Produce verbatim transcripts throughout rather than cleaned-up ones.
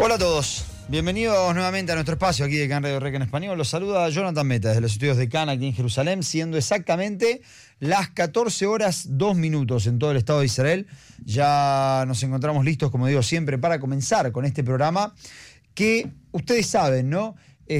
Hola a todos, bienvenidos nuevamente a nuestro espacio aquí de Can Radio Rec en español. Los saluda Jonathan Meta desde los estudios de Can aquí en Jerusalén, siendo exactamente las catorce horas dos minutos en todo el Estado de Israel. Ya nos encontramos listos, como digo siempre, para comenzar con este programa que ustedes saben, ¿no?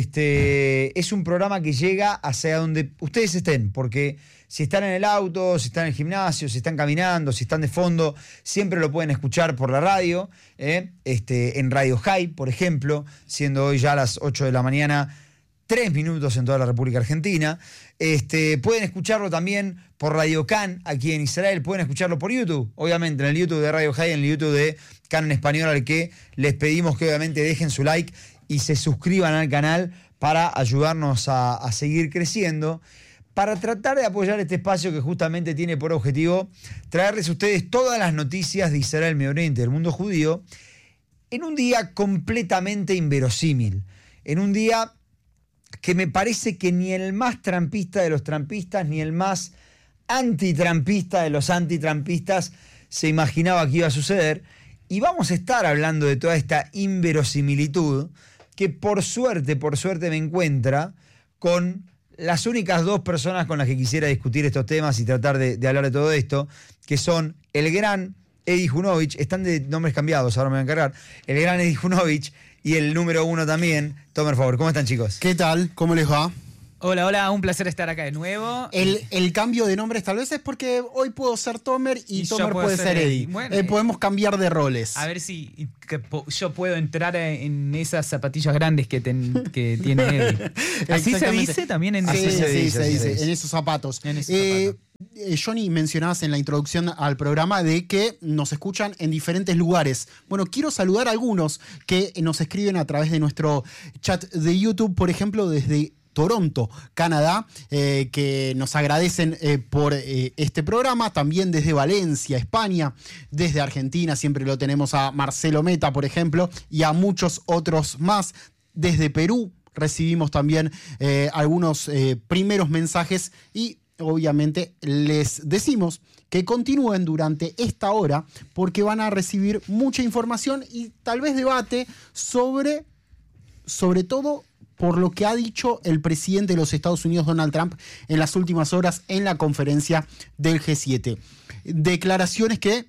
Este, es un programa que llega hacia donde ustedes estén, porque si están en el auto, si están en el gimnasio, si están caminando, si están de fondo, siempre lo pueden escuchar por la radio, ¿eh? este, en Radio High, por ejemplo, siendo hoy ya las ocho de la mañana, tres minutos en toda la República Argentina. Este, pueden escucharlo también por Radio Can, aquí en Israel, pueden escucharlo por YouTube, obviamente, en el YouTube de Radio High, en el YouTube de Can en español, al que les pedimos que obviamente dejen su like y se suscriban al canal para ayudarnos a, a seguir creciendo, para tratar de apoyar este espacio que justamente tiene por objetivo traerles a ustedes todas las noticias de Israel, Medio Oriente, del mundo judío, en un día completamente inverosímil, en un día que me parece que ni el más trampista de los trampistas, ni el más antitrampista de los antitrampistas se imaginaba que iba a suceder. Y vamos a estar hablando de toda esta inverosimilitud que por suerte, por suerte me encuentra con las únicas dos personas con las que quisiera discutir estos temas y tratar de, de hablar de todo esto, que son el gran Eddie Junovich, están de nombres cambiados, ahora me voy a encargar, el gran Eddie Junovich y el número uno también, Tomer Favor. ¿Cómo están, chicos? ¿Qué tal? ¿Cómo les va? Hola, hola, un placer estar acá de nuevo. El, el cambio de nombres tal vez es porque hoy puedo ser Tomer y, y Tomer puede ser Eddie. Bueno, eh, podemos cambiar de roles. A ver si que po, yo puedo entrar en esas zapatillas grandes que, ten, que tiene Eddie. ¿Así se dice también? En sí, ese... sí, se dice, se dice, dice, en esos zapatos. En esos eh, zapatos. Eh, Johnny, mencionabas en la introducción al programa de que nos escuchan en diferentes lugares. Bueno, quiero saludar a algunos que nos escriben a través de nuestro chat de YouTube, por ejemplo, desde Toronto, Canadá, eh, que nos agradecen eh, por eh, este programa, también desde Valencia, España, desde Argentina, siempre lo tenemos a Marcelo Meta, por ejemplo, y a muchos otros más, desde Perú recibimos también eh, algunos eh, primeros mensajes y obviamente les decimos que continúen durante esta hora porque van a recibir mucha información y tal vez debate sobre, sobre todo, por lo que ha dicho el presidente de los Estados Unidos, Donald Trump, en las últimas horas en la conferencia del G siete. Declaraciones que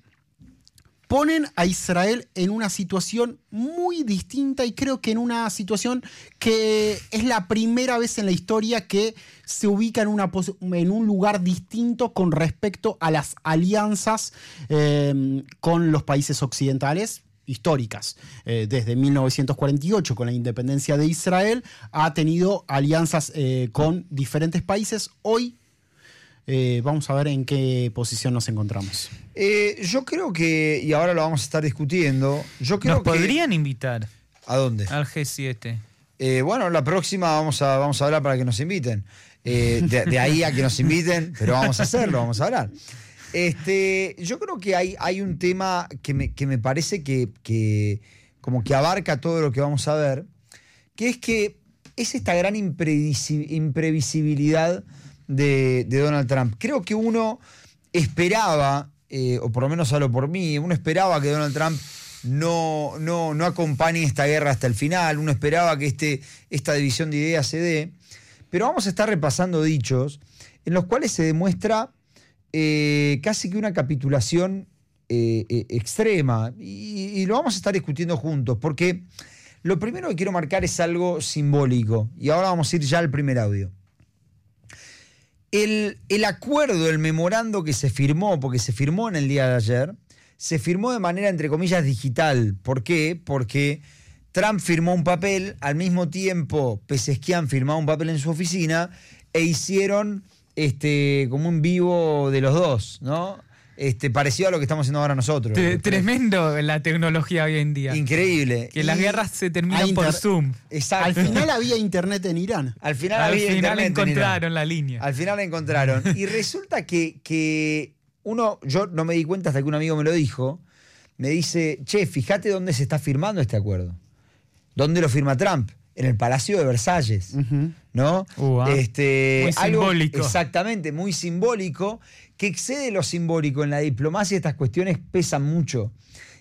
ponen a Israel en una situación muy distinta y creo que en una situación que es la primera vez en la historia que se ubica en, una en un lugar distinto con respecto a las alianzas eh, con los países occidentales históricas. Eh, desde mil novecientos cuarenta y ocho, con la independencia de Israel, ha tenido alianzas eh, con diferentes países. Hoy eh, vamos a ver en qué posición nos encontramos. Eh, yo creo que, y ahora lo vamos a estar discutiendo, yo creo ¿Nos que... podrían invitar? ¿A dónde? Al G siete. Eh, bueno, la próxima vamos a, vamos a hablar para que nos inviten. Eh, de, de ahí a que nos inviten, pero vamos a hacerlo, vamos a hablar. Este, yo creo que hay, hay un tema que me, que me parece que, que como que abarca todo lo que vamos a ver, que es que es esta gran imprevisibilidad de, de Donald Trump. Creo que uno esperaba, eh, o por lo menos hablo por mí, uno esperaba que Donald Trump no, no, no acompañe esta guerra hasta el final, uno esperaba que este, esta división de ideas se dé, pero vamos a estar repasando dichos en los cuales se demuestra Eh, casi que una capitulación eh, eh, extrema y, y lo vamos a estar discutiendo juntos porque lo primero que quiero marcar es algo simbólico y ahora vamos a ir ya al primer audio. El, el acuerdo, el memorando que se firmó, porque se firmó en el día de ayer, se firmó de manera entre comillas digital. ¿Por qué? Porque Trump firmó un papel, al mismo tiempo Pezeshkian firmaba un papel en su oficina e hicieron Este, como un vivo de los dos, ¿no? Este, parecido a lo que estamos haciendo ahora nosotros. T- tremendo la tecnología hoy en día. Increíble. Que y las guerras se terminan inter- por Zoom. Exacto. Al final había internet en Irán. Al final Al había final internet encontraron en la línea. Al final la encontraron. Y resulta que, que uno, yo no me di cuenta hasta que un amigo me lo dijo, me dice, che, fíjate dónde se está firmando este acuerdo. ¿Dónde lo firma Trump? En el Palacio de Versalles, uh-huh. ¿no? Uh, ah. este, muy algo, simbólico. Exactamente, muy simbólico, que excede lo simbólico. En la diplomacia estas cuestiones pesan mucho.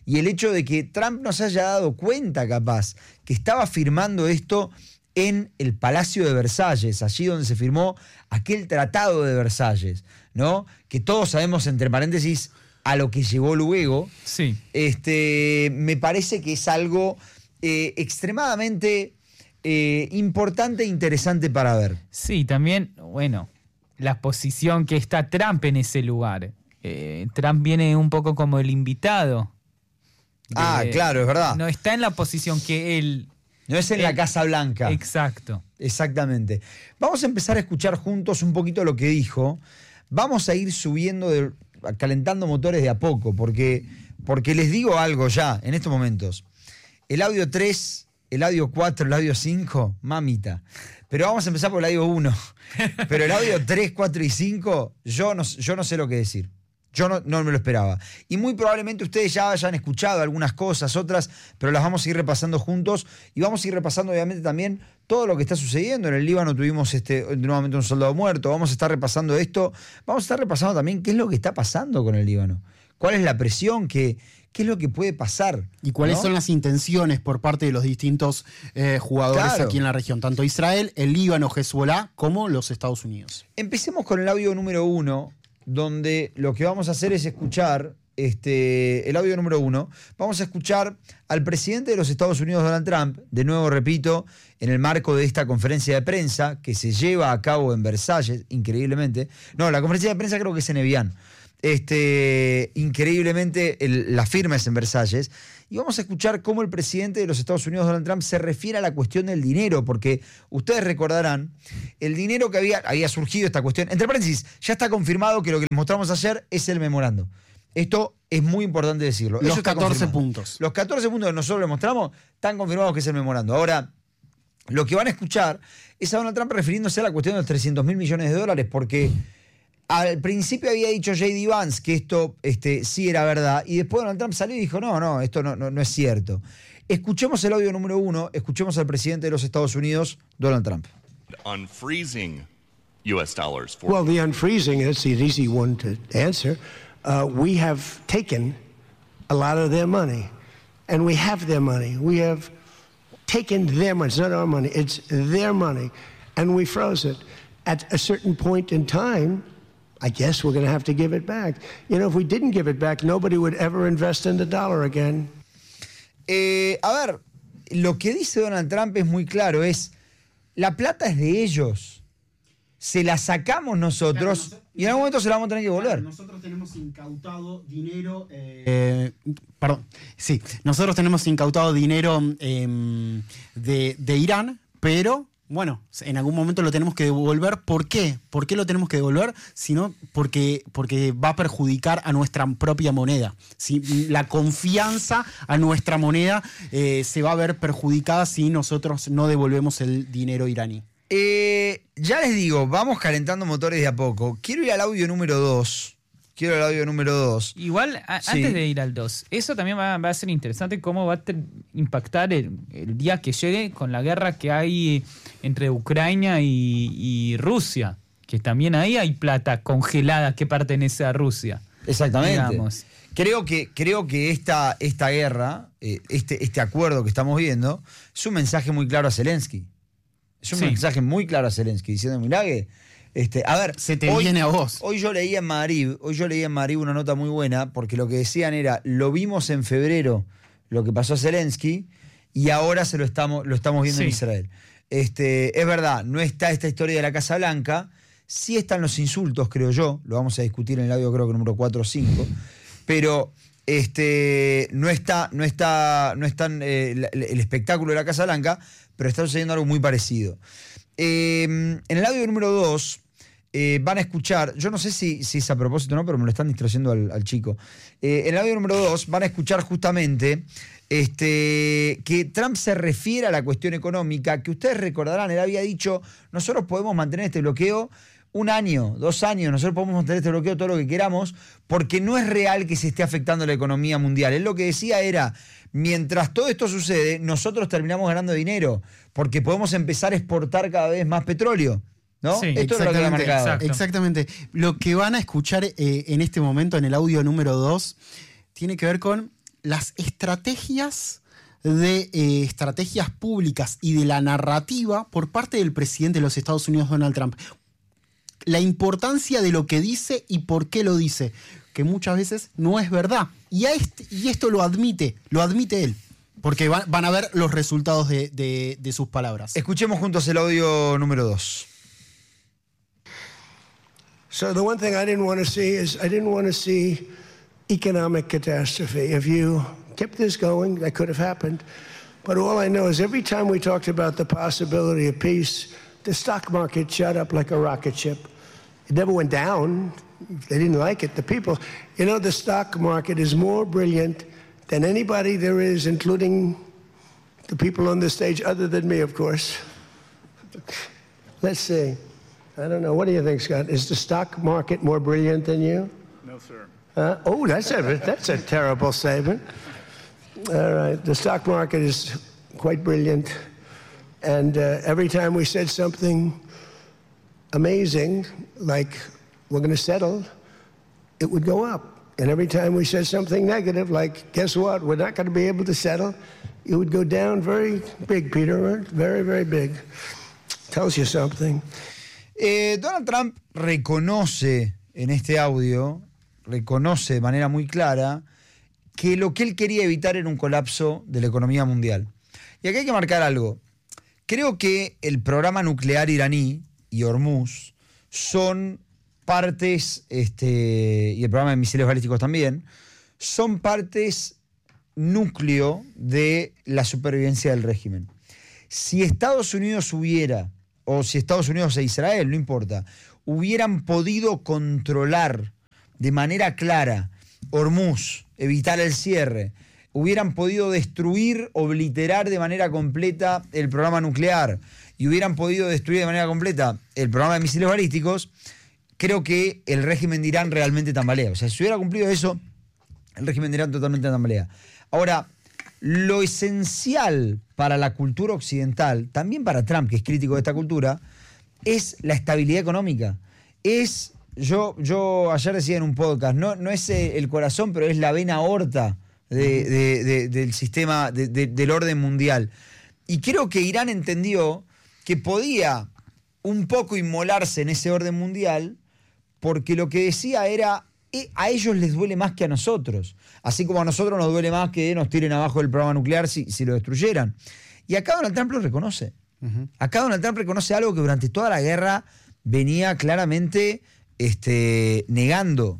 y el hecho de que Trump no se haya dado cuenta, capaz, que estaba firmando esto en el Palacio de Versalles, allí donde se firmó aquel tratado de Versalles, ¿no? Que todos sabemos, entre paréntesis, a lo que llevó luego. Sí. Este, me parece que es algo eh, extremadamente eh, importante e interesante para ver. Sí, también, bueno, la posición que está Trump en ese lugar. Eh, Trump viene un poco como el invitado. De, ah, claro, es verdad. No está en la posición que él... No es en él, la Casa Blanca. Exacto. Exactamente. Vamos a empezar a escuchar juntos un poquito lo que dijo. Vamos a ir subiendo, de, calentando motores de a poco, porque, porque les digo algo ya, en estos momentos. El audio tres, el audio cuatro, el audio cinco, mamita. Pero vamos a empezar por el audio uno. Pero el audio tres, cuatro y cinco, yo no, yo no sé lo que decir. Yo no, no me lo esperaba. Y muy probablemente ustedes ya hayan escuchado algunas cosas, otras, pero las vamos a ir repasando juntos. Y vamos a ir repasando, obviamente, también todo lo que está sucediendo. En el Líbano tuvimos este, nuevamente un soldado muerto. Vamos a estar repasando esto. Vamos a estar repasando también qué es lo que está pasando con el Líbano. ¿Cuál es la presión? ¿Qué, qué es lo que puede pasar? ¿Y cuáles ¿no? son las intenciones por parte de los distintos eh, jugadores Claro. aquí en la región? Tanto Israel, el Líbano, Hezbollah, como los Estados Unidos. Empecemos con el audio número uno, donde lo que vamos a hacer es escuchar este, el audio número uno. Vamos a escuchar al presidente de los Estados Unidos, Donald Trump, de nuevo repito, en el marco de esta conferencia de prensa que se lleva a cabo en Versalles, increíblemente. No, la conferencia de prensa creo que es en Evian. Este, increíblemente, el, la firma es en Versalles. Y vamos a escuchar cómo el presidente de los Estados Unidos, Donald Trump, se refiere a la cuestión del dinero, porque ustedes recordarán, el dinero que había, había surgido esta cuestión, entre paréntesis, ya está confirmado que lo que les mostramos ayer es el memorando. Esto es muy importante decirlo. Los Eso está catorce confirmado. puntos. Los catorce puntos que nosotros les mostramos están confirmados que es el memorando. Ahora, lo que van a escuchar es a Donald Trump refiriéndose a la cuestión de los trescientos mil millones de dólares, porque al principio había dicho J D Vance que esto este, sí era verdad, y después Donald Trump salió y dijo, no, no, esto no, no, no es cierto. Escuchemos el audio número uno, escuchemos al presidente de los Estados Unidos, Donald Trump. Unfreezing U S dollars for Well, the unfreezing is an easy one to answer. Uh, we have taken a lot of their money, and we have their money. We have taken their money. It's not our money. It's their money, and we froze it. At a certain point in time, I guess we're going to have to give it back. You know, if we didn't give it back, nobody would ever invest in the dollar again. Eh, a ver, lo que dice Donald Trump es muy claro, es la plata es de ellos. Se la sacamos nosotros Claro, nosotros- y en algún momento se la vamos a tener que devolver. Nosotros tenemos incautado dinero. Eh, perdón. Sí, nosotros tenemos incautado dinero eh, de, de Irán, pero bueno, en algún momento lo tenemos que devolver. ¿Por qué? ¿Por qué lo tenemos que devolver? Sino porque, porque va a perjudicar a nuestra propia moneda. ¿Sí? La confianza a nuestra moneda eh, se va a ver perjudicada si nosotros no devolvemos el dinero iraní. Eh, ya les digo, vamos calentando motores de a poco. Quiero ir al audio número dos. Quiero ir al audio número dos. Igual, a- Sí. antes de ir al dos, eso también va, va a ser interesante cómo va a ter- impactar el, el día que llegue con la guerra que hay entre Ucrania y, y Rusia, que también ahí hay plata congelada que pertenece a Rusia. Exactamente. Digamos. Creo que, creo que esta, esta guerra, eh, este, este acuerdo que estamos viendo, es un mensaje muy claro a Zelensky. Es un Sí. mensaje muy claro a Zelensky, diciendo, mirá que, este, a ver, Se te hoy, viene a vos. Hoy yo leía en Madrid, hoy yo leía en Madrid una nota muy buena, porque lo que decían era, lo vimos en febrero, lo que pasó a Zelensky, y ahora se lo estamos, lo estamos viendo en Sí. Israel. Este, es verdad, no está esta historia de la Casa Blanca, sí están los insultos, creo yo, lo vamos a discutir en el audio creo que número cuatro o cinco, pero este, no está, no está, no están eh, la- el espectáculo de la Casa Blanca, pero está sucediendo algo muy parecido. Eh, en el audio número dos eh, van a escuchar, yo no sé si, si es a propósito o no, pero me lo están distrayendo al, al chico. Eh, en el audio número dos van a escuchar justamente este, que Trump se refiere a la cuestión económica, que ustedes recordarán, él había dicho, nosotros podemos mantener este bloqueo un año, dos años, nosotros podemos mantener este bloqueo todo lo que queramos, porque no es real que se esté afectando la economía mundial. Él lo que decía era, mientras todo esto sucede, nosotros terminamos ganando dinero, porque podemos empezar a exportar cada vez más petróleo, ¿no? Sí, Esto es lo que había Exactamente, marcado. exacto. exactamente. Lo que van a escuchar eh, en este momento en el audio número dos tiene que ver con las estrategias de eh, estrategias públicas y de la narrativa por parte del presidente de los Estados Unidos, Donald Trump. La importancia de lo que dice y por qué lo dice, que muchas veces no es verdad. Y, a este, y esto lo admite, lo admite él, porque van, van a ver los resultados de, de, de sus palabras. Escuchemos juntos el audio número dos. So the one thing I didn't want to see is I didn't want to see economic catastrophe. If you kept this going, that could have happened. But all I know is every time we talked about the possibility of peace, the stock market shot up like a rocket ship. It never went down. They didn't like it. The people, you know, the stock market is more brilliant than anybody there is, including the people on the stage, other than me, of course. Let's see. I don't know. What do you think, Scott? Is the stock market more brilliant than you? No, sir. Uh, oh, that's a, that's a terrible statement. All right. The stock market is quite brilliant. And uh, every time we said something amazing, like we're going to settle, it would go up. And every time we said something negative, like, guess what, we're not going to be able to settle, it would go down very big, Peter, right? Very, very big. Tells you something. Eh, Donald Trump reconoce en este audio, reconoce de manera muy clara que lo que él quería evitar era un colapso de la economía mundial. Y aquí hay que marcar algo. Creo que el programa nuclear iraní y Hormuz son partes, este, y el programa de misiles balísticos también, son partes núcleo de la supervivencia del régimen. Si Estados Unidos hubiera, o si Estados Unidos e Israel, no importa, hubieran podido controlar de manera clara Hormuz, evitar el cierre, hubieran podido destruir, obliterar de manera completa el programa nuclear y hubieran podido destruir de manera completa el programa de misiles balísticos, creo que el régimen de Irán realmente tambalea. O sea, si hubiera cumplido eso, el régimen de Irán totalmente tambalea. Ahora, lo esencial para la cultura occidental, también para Trump, que es crítico de esta cultura, es la estabilidad económica. Es, yo, yo ayer decía en un podcast, no, no es el corazón, pero es la vena aorta de, de, de, del sistema, de, de, del orden mundial. Y creo que Irán entendió que podía un poco inmolarse en ese orden mundial, porque lo que decía era, eh, a ellos les duele más que a nosotros, así como a nosotros nos duele más que nos tiren abajo del programa nuclear si, si lo destruyeran. Y acá Donald Trump lo reconoce. Uh-huh. Acá Donald Trump reconoce algo que durante toda la guerra venía claramente este, negando.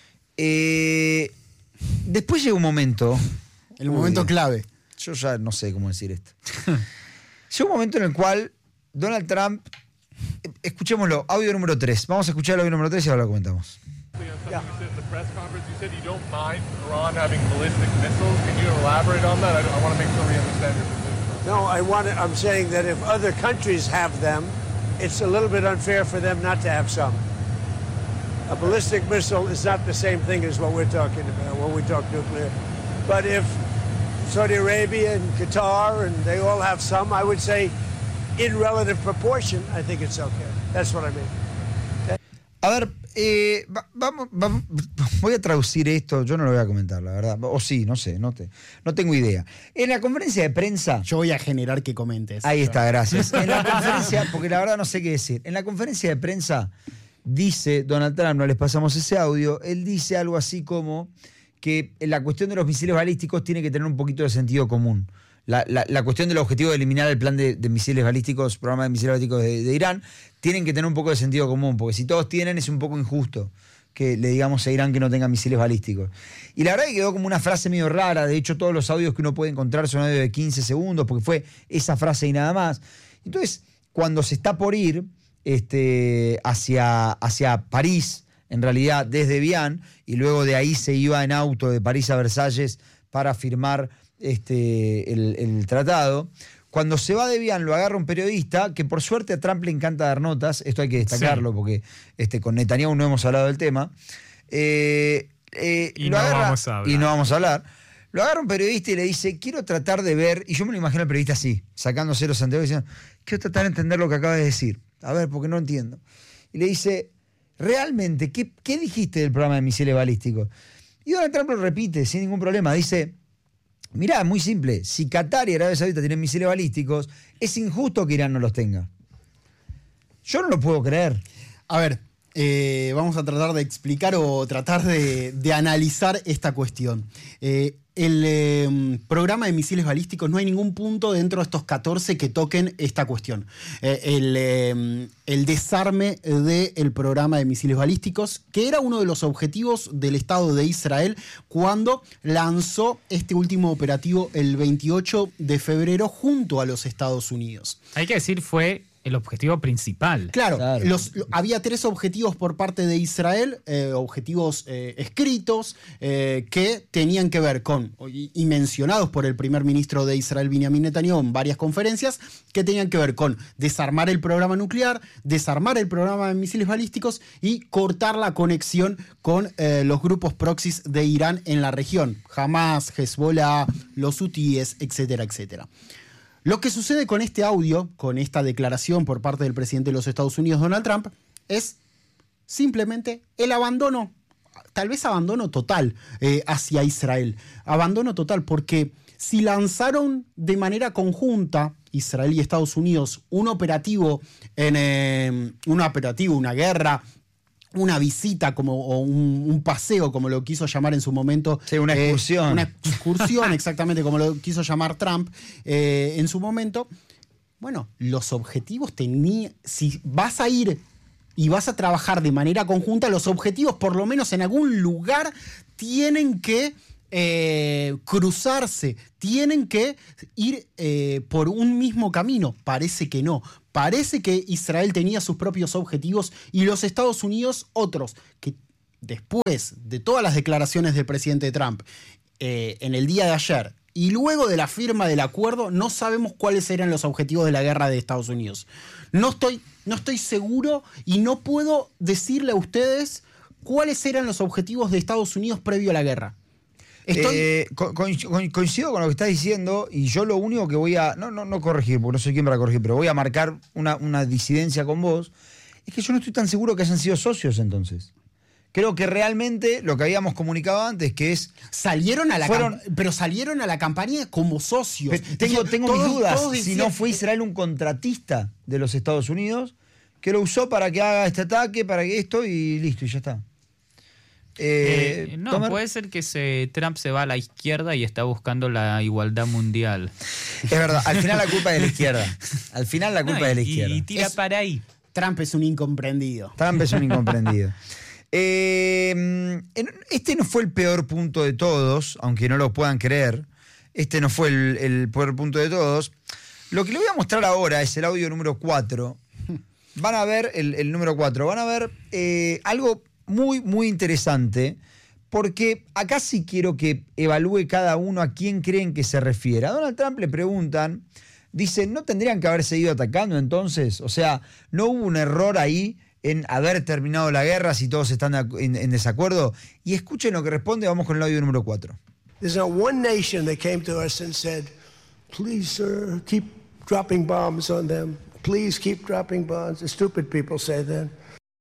Eh, después llega un momento... El momento uy, clave. Yo ya no sé cómo decir esto. Llega un momento en el cual Donald Trump... Escuchémoslo, audio número tres. Vamos a escuchar el audio número tres y ahora lo comentamos. Yeah. You said in the press conference, you said you don't mind Iran having ballistic missiles. Can you elaborate on that? I, I want to make sure we understand your position. No, I want to, I'm saying that if other countries have them, it's a little bit unfair for them not to have some. A ballistic missile is not the same thing as what we're talking about when we talk nuclear. But if Saudi Arabia and Qatar and they all have some, I would say in relative proportion, I think it's okay. That's what I mean. Okay? A ver, eh, vamos, vamos, voy a traducir esto, yo no lo voy a comentar, la verdad. O sí, no sé, no, te, no tengo idea. En la conferencia de prensa... Yo voy a generar que comentes. Ahí está, gracias. En la conferencia, porque la verdad no sé qué decir. En la conferencia de prensa dice Donald Trump, no les pasamos ese audio, él dice algo así como que la cuestión de los misiles balísticos tiene que tener un poquito de sentido común. La, la, la cuestión del objetivo de eliminar el plan de, de misiles balísticos, programa de misiles balísticos de, de Irán, tienen que tener un poco de sentido común, porque si todos tienen es un poco injusto que le digamos a Irán que no tenga misiles balísticos. Y la verdad que quedó como una frase medio rara, de hecho todos los audios que uno puede encontrar son audios de quince segundos, porque fue esa frase y nada más. Entonces, cuando se está por ir este, hacia, hacia París, en realidad desde Vian, y luego de ahí se iba en auto de París a Versalles para firmar Este, el, el tratado. Cuando se va de Vian lo agarra un periodista, que por suerte a Trump le encanta dar notas, esto hay que destacarlo, sí, porque este, con Netanyahu no hemos hablado del tema, eh, eh, y, lo no agarra, vamos a hablar. y no vamos a hablar, lo agarra un periodista y le dice, quiero tratar de ver, y yo me lo imagino al periodista así, sacándose los anteojos y diciendo, quiero tratar de entender lo que acabas de decir, a ver, porque no entiendo. Y le dice, realmente, ¿qué, qué dijiste del programa de misiles balísticos? Y Donald Trump lo repite sin ningún problema, dice, mirá, muy simple, si Qatar y Arabia Saudita tienen misiles balísticos, es injusto que Irán no los tenga. Yo no lo puedo creer. A ver, eh, vamos a tratar de explicar o tratar de, de analizar esta cuestión. Eh, el eh, programa de misiles balísticos, no hay ningún punto dentro de estos catorce que toquen esta cuestión. Eh, el, eh, el desarme del programa de misiles balísticos, que era uno de los objetivos del Estado de Israel cuando lanzó este último operativo el veintiocho de febrero junto a los Estados Unidos. Hay que decir, fue el objetivo principal. Claro, Claro. Los, lo- había tres objetivos por parte de Israel, eh, objetivos eh, escritos eh, que tenían que ver con, y, y mencionados por el primer ministro de Israel, Benjamin Netanyahu, en varias conferencias, que tenían que ver con desarmar el programa nuclear, desarmar el programa de misiles balísticos y cortar la conexión con eh, los grupos proxies de Irán en la región, Hamas, Hezbollah, los hutíes, etcétera, etcétera. Lo que sucede con este audio, con esta declaración por parte del presidente de los Estados Unidos, Donald Trump, es simplemente el abandono, tal vez abandono total eh, hacia Israel. Abandono total porque si lanzaron de manera conjunta, Israel y Estados Unidos, un operativo, en, eh, un operativo, una guerra, una visita como, o un, un paseo, como lo quiso llamar en su momento. Sí, una excursión. Eh, una excursión, exactamente como lo quiso llamar Trump eh, en su momento. Bueno, los objetivos tenían. Si vas a ir y vas a trabajar de manera conjunta, los objetivos, por lo menos en algún lugar, tienen que eh, cruzarse, tienen que ir eh, por un mismo camino. Parece que no. Parece que Israel tenía sus propios objetivos y los Estados Unidos otros, que después de todas las declaraciones del presidente Trump eh, en el día de ayer y luego de la firma del acuerdo, no sabemos cuáles eran los objetivos de la guerra de Estados Unidos. No estoy, no estoy seguro y no puedo decirle a ustedes cuáles eran los objetivos de Estados Unidos previo a la guerra. Estoy... Eh, co- co- co- coincido con lo que estás diciendo y yo lo único que voy a, no, no, no corregir, porque no soy quien para corregir, pero voy a marcar una, una disidencia con vos, es que yo no estoy tan seguro que hayan sido socios entonces. Creo que realmente lo que habíamos comunicado antes, que es... Salieron a la Fueron- cam- pero salieron a la campaña como socios. Pe- Tengo, tengo Todos- mis dudas todos si decían- no fue Israel un contratista de los Estados Unidos que lo usó para que haga este ataque, para que esto y listo, y ya está. Eh, Eh, no, Tomer. puede ser que se, Trump se va a la izquierda y está buscando la igualdad mundial. Es verdad, al final la culpa es de la izquierda. Al final la culpa No, es de la y- izquierda. Y tira Es- para ahí. Trump es un incomprendido. Trump es un incomprendido. Eh, en- este no fue el peor punto de todos, aunque no lo puedan creer. Este no fue el, el peor punto de todos. Lo que le voy a mostrar ahora es el audio número cuatro. Van a ver el, el número cuatro. Van a ver eh, algo muy, muy interesante. Porque acá sí quiero que evalúe cada uno a quién creen que se refiere. A Donald Trump le preguntan, dicen, ¿no tendrían que haber seguido atacando entonces? O sea, ¿no hubo un error ahí en haber terminado la guerra si todos están de acu- en, en desacuerdo? Y escuchen lo que responde, vamos con el audio número cuatro. There's not one nation that came to us and said, please, sir, keep dropping bombs on them. Please keep dropping bombs. The stupid people say that.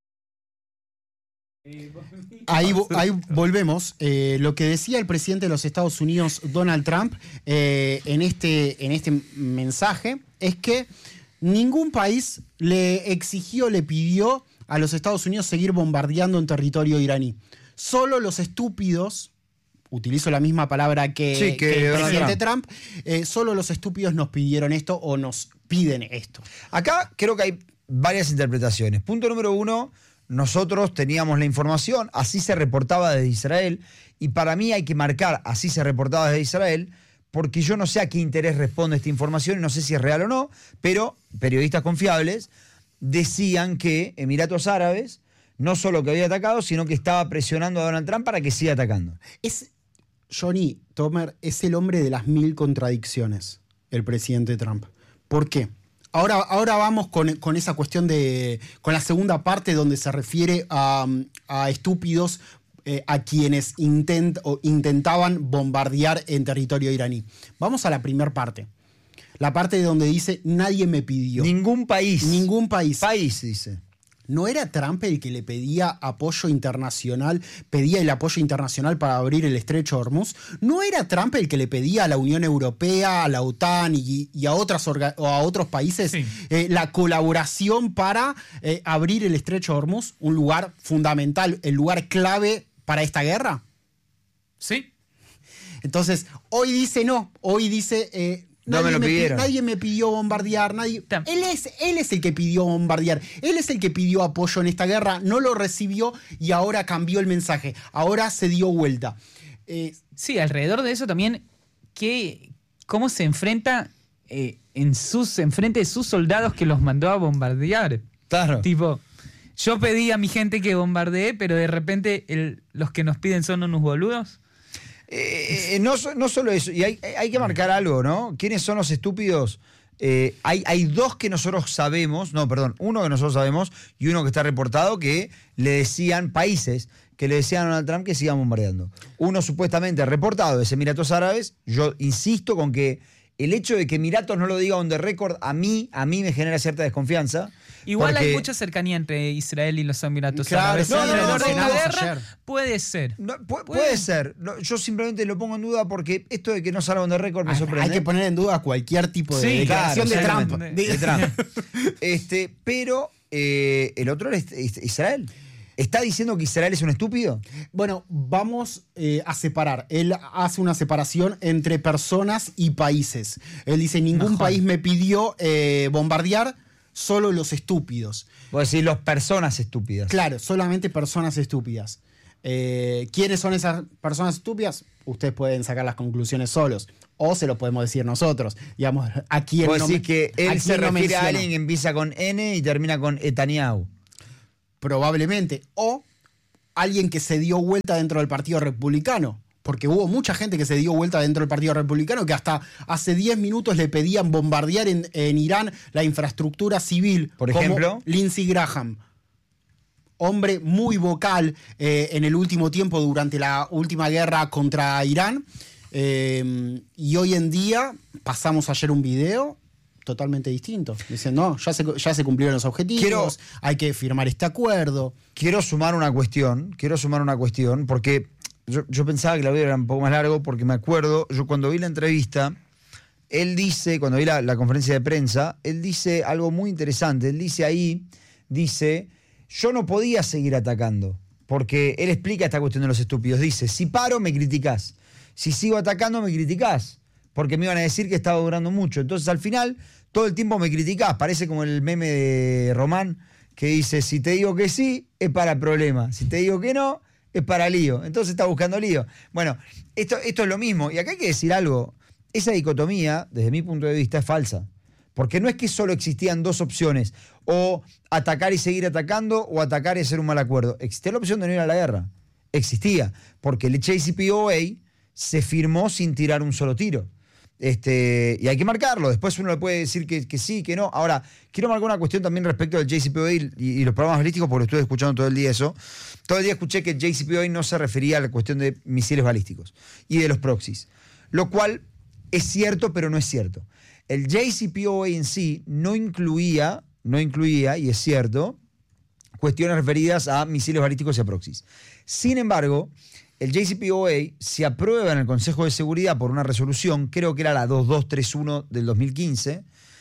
Ahí, vo- ahí volvemos. Eh, lo que decía el presidente de los Estados Unidos, Donald Trump, eh, en, este, en este mensaje, es que ningún país le exigió, le pidió a los Estados Unidos seguir bombardeando en territorio iraní. Solo los estúpidos, utilizo la misma palabra que, Sí, que que el Donald presidente Trump, eh, solo los estúpidos nos pidieron esto o nos piden esto. Acá creo que hay varias interpretaciones. Punto número uno, nosotros teníamos la información, así se reportaba desde Israel, y para mí hay que marcar, así se reportaba desde Israel, porque yo no sé a qué interés responde esta información, y no sé si es real o no, pero periodistas confiables decían que Emiratos Árabes no solo que había atacado, sino que estaba presionando a Donald Trump para que siga atacando. Es, Johnny Tomer es el hombre de las mil contradicciones, el presidente Trump. ¿Por qué? Ahora, ahora vamos con, con esa cuestión de. Con la segunda parte donde se refiere a, a estúpidos eh, a quienes intent, o intentaban bombardear en territorio iraní. Vamos a la primera parte. La parte donde dice nadie me pidió. Ningún país. Ningún país. País, dice. ¿No era Trump el que le pedía apoyo internacional, pedía el apoyo internacional para abrir el estrecho de Hormuz? ¿No era Trump el que le pedía a la Unión Europea, a la OTAN y, y a, otras orga, o a otros países sí. eh, la colaboración para eh, abrir el estrecho de Hormuz? Un lugar fundamental, el lugar clave para esta guerra. Sí. Entonces, hoy dice no, hoy dice... Eh, No me lo me pidieron. Nadie me pidió bombardear, nadie. Él es, él es el que pidió bombardear. Él es el que pidió apoyo en esta guerra, no lo recibió y ahora cambió el mensaje. Ahora se dio vuelta. Eh, sí, alrededor de eso también, ¿qué, cómo se enfrenta eh, en sus, enfrente de sus soldados que los mandó a bombardear? Claro. Tipo, yo pedí a mi gente que bombardee, pero de repente el, los que nos piden son unos boludos. Eh, no, no solo eso, y hay, hay que marcar algo, ¿no? ¿Quiénes son los estúpidos? Eh, hay, hay dos que nosotros sabemos, no, perdón, uno que nosotros sabemos y uno que está reportado que le decían, países, que le decían a Donald Trump que sigan bombardeando. Uno supuestamente reportado es Emiratos Árabes. Yo insisto con que el hecho de que Emiratos no lo diga on the record, a mí, a mí me genera cierta desconfianza. Igual porque... hay mucha cercanía entre Israel y los Emiratos claro, Árabes. no, no, no, no, no, guerra, ayer. puede ser. No, pu puede, puede ser. No, yo simplemente lo pongo en duda porque esto de que no salga on the record me hay, sorprende. Hay que poner en duda cualquier tipo de sí, declaración claro, de Trump. De, de Trump. este, pero eh, el otro es Israel. ¿Está diciendo que Israel es un estúpido? Bueno, vamos eh, a separar. Él hace una separación entre personas y países. Él dice, ningún Mejor. país me pidió eh, bombardear, solo los estúpidos. Vos decís, las personas estúpidas. Claro, solamente personas estúpidas. Eh, ¿Quiénes son esas personas estúpidas? Ustedes pueden sacar las conclusiones solos. O se lo podemos decir nosotros. Digamos, ¿a quién Vos no decís que él se no refiere a alguien que empieza con N y termina con Netanyahu. Probablemente. O alguien que se dio vuelta dentro del Partido Republicano. Porque hubo mucha gente que se dio vuelta dentro del Partido Republicano que hasta hace diez minutos le pedían bombardear en, en Irán la infraestructura civil. Por ejemplo, como Lindsey Graham. Hombre muy vocal eh, en el último tiempo durante la última guerra contra Irán. Eh, y hoy en día pasamos ayer un video totalmente distinto. Dicen, no, ya se, ya se cumplieron los objetivos, quiero, hay que firmar este acuerdo. Quiero sumar una cuestión, quiero sumar una cuestión, porque yo, yo pensaba que la video era un poco más largo, porque me acuerdo, yo cuando vi la entrevista, él dice, cuando vi la, la conferencia de prensa, él dice algo muy interesante. Él dice ahí, dice, yo no podía seguir atacando, porque él explica esta cuestión de los estúpidos. Dice, si paro, me criticás. Si sigo atacando, me criticás, porque me iban a decir que estaba durando mucho. Entonces, al final, todo el tiempo me criticás. Parece como el meme de Román, que dice, si te digo que sí, es para problema. Si te digo que no, es para lío. Entonces está buscando lío. Bueno, esto, esto es lo mismo. Y acá hay que decir algo. Esa dicotomía, desde mi punto de vista, es falsa. Porque no es que solo existían dos opciones. O atacar y seguir atacando, o atacar y hacer un mal acuerdo. Existía la opción de no ir a la guerra. Existía. Porque el J C P O A se firmó sin tirar un solo tiro. Este, y hay que marcarlo. Después uno le puede decir que, que sí, que no. Ahora, quiero marcar una cuestión también respecto del J C P O A y, y los programas balísticos, porque estuve escuchando todo el día eso. Todo el día escuché que el J C P O A no se refería a la cuestión de misiles balísticos y de los proxies. Lo cual es cierto, pero no es cierto. El J C P O A en sí no incluía, no incluía, y es cierto, cuestiones referidas a misiles balísticos y a proxies. Sin embargo, el J C P O A se aprueba en el Consejo de Seguridad por una resolución, creo que era la dos mil doscientos treinta y uno del dos mil quince,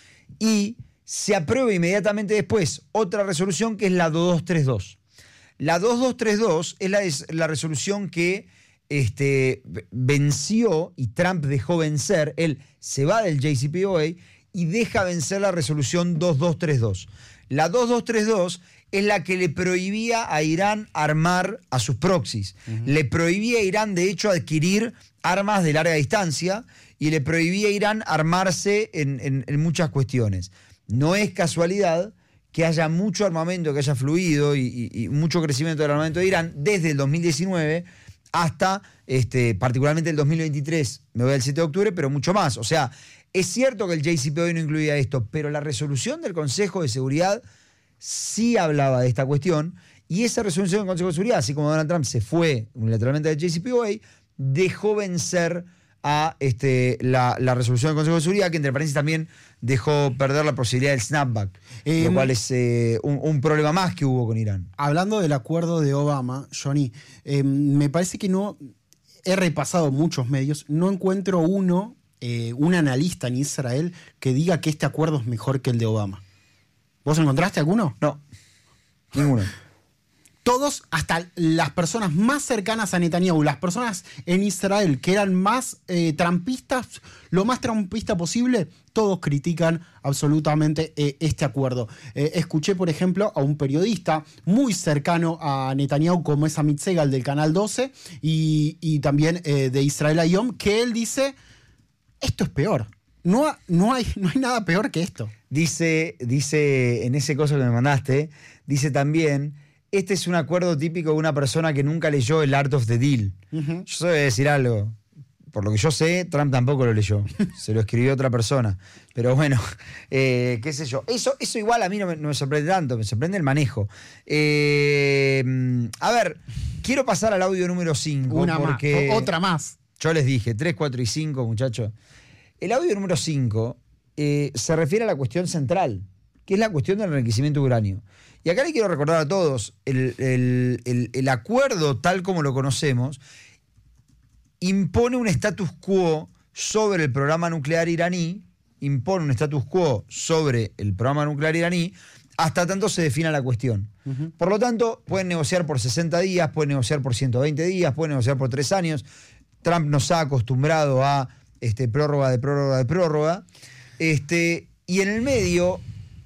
y se aprueba inmediatamente después otra resolución que es la dos mil doscientos treinta y dos. La dos mil doscientos treinta y dos es la, es la resolución que este, venció y Trump dejó vencer. Él se va del J C P O A y deja vencer la resolución dos mil doscientos treinta y dos. La dos mil doscientos treinta y dos es la que le prohibía a Irán armar a sus proxies. Uh-huh. Le prohibía a Irán, de hecho, adquirir armas de larga distancia y le prohibía a Irán armarse en, en, en muchas cuestiones. No es casualidad que haya mucho armamento, que haya fluido y, y, y mucho crecimiento del armamento de Irán desde el dos mil diecinueve hasta, este, particularmente el dos mil veintitrés, me voy al siete de octubre, pero mucho más. O sea, es cierto que el J C P O A no incluía esto, pero la resolución del Consejo de Seguridad sí hablaba de esta cuestión, y esa resolución del Consejo de Seguridad, así como Donald Trump se fue unilateralmente del J C P O A, dejó vencer a este, la, la resolución del Consejo de Seguridad, que entre paréntesis también dejó perder la posibilidad del snapback, eh, lo cual es eh, un, un problema más que hubo con Irán. Hablando del acuerdo de Obama, Johnny, eh, me parece que no, he repasado muchos medios, no encuentro uno, eh, un analista en Israel que diga que este acuerdo es mejor que el de Obama. ¿Vos encontraste alguno? No, ninguno. Todos, hasta las personas más cercanas a Netanyahu, las personas en Israel que eran más eh, trampistas, lo más trampista posible, todos critican absolutamente eh, este acuerdo. Eh, escuché, por ejemplo, a un periodista muy cercano a Netanyahu, como es Amit Segal del Canal doce, y, y también eh, de Israel Hayom, que él dice, esto es peor. No, no, hay, no hay nada peor que esto. Dice, dice en ese coso que me mandaste, dice también... Este es un acuerdo típico de una persona que nunca leyó el Art of the Deal. Uh-huh. Yo voy a decir algo. Por lo que yo sé, Trump tampoco lo leyó. Se lo escribió otra persona. Pero bueno, eh, qué sé yo. Eso, eso igual a mí no me, no me sorprende tanto. Me sorprende el manejo. Eh, a ver, quiero pasar al audio número cinco. Una porque más. Otra más. Yo les dije, tres, cuatro y cinco, muchachos. El audio número cinco eh, se refiere a la cuestión central, que es la cuestión del enriquecimiento de uranio. Y acá le quiero recordar a todos, el, el, el, el acuerdo tal como lo conocemos impone un status quo sobre el programa nuclear iraní, impone un status quo sobre el programa nuclear iraní, hasta tanto se defina la cuestión. Uh-huh. Por lo tanto, pueden negociar por sesenta días, pueden negociar por ciento veinte días, pueden negociar por tres años. Trump nos ha acostumbrado a este, prórroga de prórroga de prórroga. Este, y en el medio...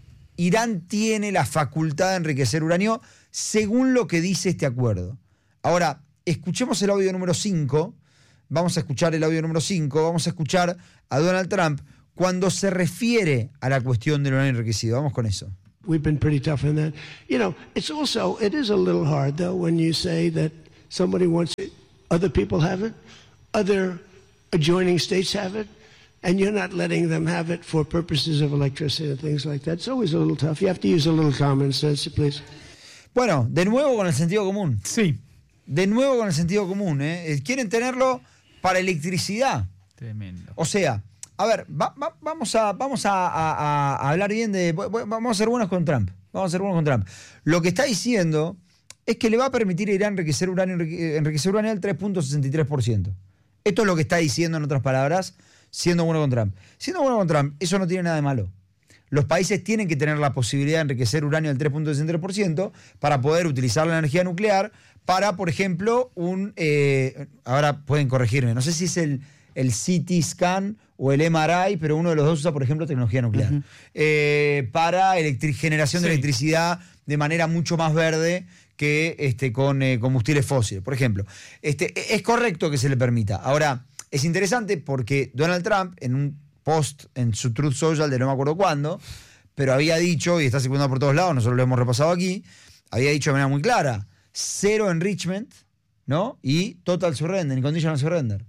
Irán tiene la facultad de enriquecer uranio según lo que dice este acuerdo. Ahora, escuchemos el audio número cinco. Vamos a escuchar el audio número cinco. Vamos a escuchar a Donald Trump cuando se refiere a la cuestión del uranio enriquecido. Vamos con eso. We've been pretty tough in that. You know, it's also, it is a little hard, though, when you say that somebody wants it, other people have it, other adjoining states have it, and you're not letting them have it for purposes of electricity and things like that. It's always a little tough. You have to use a little common sense, please. Bueno, de nuevo con el sentido común. Sí. De nuevo con el sentido común. ¿eh? Quieren tenerlo para electricidad. Tremendo. O sea, a ver, va, va, vamos, a, vamos a, a, a hablar bien de... Vamos a ser buenos con Trump. Vamos a ser buenos con Trump. Lo que está diciendo es que le va a permitir a Irán enriquecer uranio, enriquecer uranio al tres punto sesenta y tres por ciento. Esto es lo que está diciendo, en otras palabras, siendo bueno con Trump. Siendo bueno con Trump, eso no tiene nada de malo. Los países tienen que tener la posibilidad de enriquecer uranio al tres punto sesenta y tres por ciento para poder utilizar la energía nuclear para, por ejemplo, un... Eh, ahora pueden corregirme, no sé si es el, el C T scan o el M R I, pero uno de los dos usa, por ejemplo, tecnología nuclear. Uh-huh. eh, para electri- generación sí. de electricidad de manera mucho más verde que este, con eh, combustibles fósiles, por ejemplo. Este, es correcto que se le permita. Ahora, es interesante porque Donald Trump, en un post en su Truth Social de no me acuerdo cuándo, pero había dicho, y está circulando por todos lados, nosotros lo hemos repasado aquí, había dicho de manera muy clara, cero enrichment, ¿no? Y total surrender, inconditional surrender.